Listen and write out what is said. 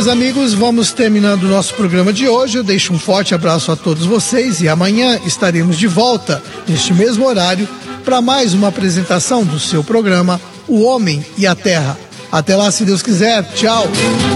amigos, vamos terminando o nosso programa de hoje. Eu deixo um forte abraço a todos vocês e amanhã estaremos de volta, neste mesmo horário, para mais uma apresentação do seu programa O Homem e a Terra. Até lá, se Deus quiser. Tchau.